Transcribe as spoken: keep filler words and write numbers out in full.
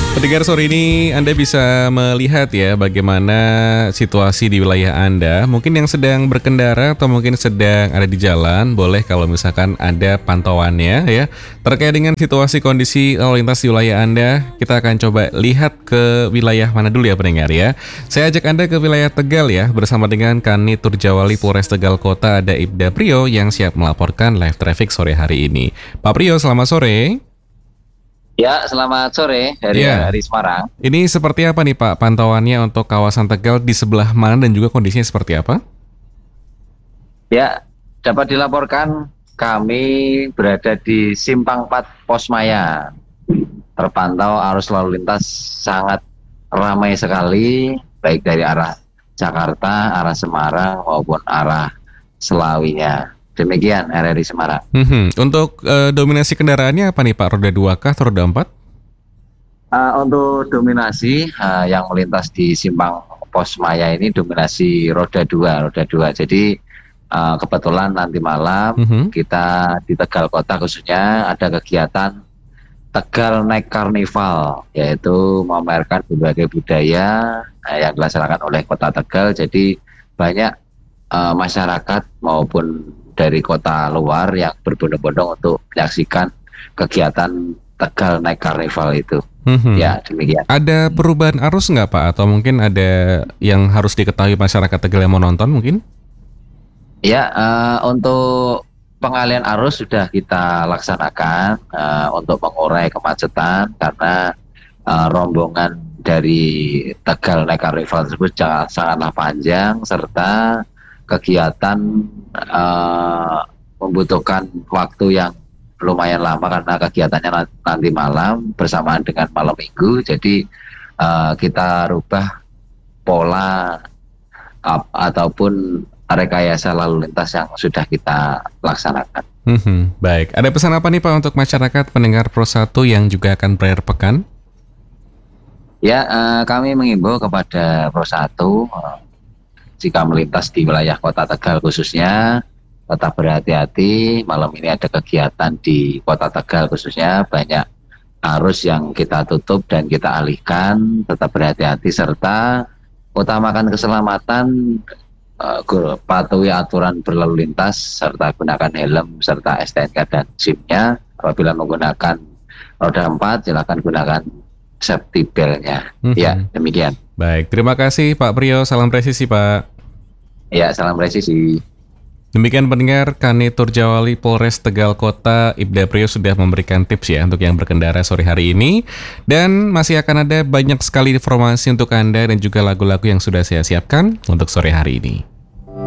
Pendengar sore ini Anda bisa melihat ya bagaimana situasi di wilayah Anda. Mungkin yang sedang berkendara atau mungkin sedang ada di jalan, boleh kalau misalkan ada pantauannya ya. Terkait dengan situasi kondisi lalu lintas di wilayah Anda, kita akan coba lihat ke wilayah mana dulu ya pendengar ya. Saya ajak Anda ke wilayah Tegal ya, bersama dengan Kanit Turjawali Polres Tegal Kota, ada Ibda Priyo yang siap melaporkan live traffic sore hari ini. Pak Priyo, selamat sore. Ya, selamat sore dari Ya. dari Semarang. Ini seperti apa nih Pak pantauannya untuk kawasan Tegal, di sebelah mana dan juga kondisinya seperti apa? Ya, dapat dilaporkan kami berada di Simpang empat Posmaya. Terpantau arus lalu lintas sangat ramai sekali, baik dari arah Jakarta, arah Semarang maupun arah Selawinya. Demikian R R I Semarang. Hmm, untuk eh, dominasi kendaraannya apa nih Pak? Roda dua kah atau roda empat? Uh, untuk dominasi uh, yang melintas di Simpang Posmaya ini dominasi roda dua, roda dua. Jadi uh, kebetulan nanti malam Mhm. kita di Tegal Kota khususnya ada kegiatan Tegal Night Carnival, yaitu memamerkan berbagai budaya uh, yang dilaksanakan oleh Kota Tegal. Jadi banyak uh, masyarakat maupun dari kota luar yang berbondong-bondong untuk menyaksikan kegiatan Tegal Night Carnival itu. Mhm. Ya, demikian. Ada perubahan arus nggak Pak? Atau mungkin ada yang harus diketahui masyarakat Tegal yang mau nonton mungkin? Ya, uh, untuk pengalian arus sudah kita laksanakan uh, untuk mengurai kemacetan karena uh, rombongan dari Tegal Night Carnival tersebut sangat, sangatlah panjang serta kegiatan uh, membutuhkan waktu yang lumayan lama karena kegiatannya nanti malam bersamaan dengan malam minggu. Jadi uh, kita rubah pola uh, ataupun rekayasa lalu lintas yang sudah kita laksanakan. Mhm, baik. Ada pesan apa nih Pak untuk masyarakat pendengar Pro satu yang juga akan berakhir pekan? Ya, uh, kami mengimbau kepada Pro satu uh, jika melintas di wilayah Kota Tegal khususnya, tetap berhati-hati. Malam ini ada kegiatan di Kota Tegal khususnya, banyak arus yang kita tutup dan kita alihkan. Tetap berhati-hati serta utamakan keselamatan, uh, patuhi aturan berlalu lintas serta gunakan helm serta S T N K dan SIM-nya. Apabila menggunakan roda empat, silakan gunakan safety belt-nya. Mhm. Ya, demikian. Baik, terima kasih Pak Priyo, salam presisi Pak. Ya, salam presisi. Demikian pendengar, Kanit Turjawali Polres Tegal Kota, Ibda Priyo sudah memberikan tips ya untuk yang berkendara sore hari ini. Dan masih akan ada banyak sekali informasi untuk Anda dan juga lagu-lagu yang sudah saya siapkan untuk sore hari ini.